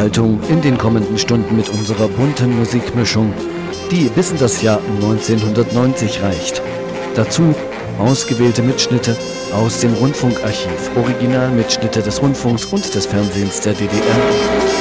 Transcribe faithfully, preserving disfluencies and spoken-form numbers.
Unterhaltung in den kommenden Stunden mit unserer bunten Musikmischung, die bis in das Jahr neunzehnhundertneunzig reicht. Dazu ausgewählte Mitschnitte aus dem Rundfunkarchiv, Originalmitschnitte des Rundfunks und des Fernsehens der D D R.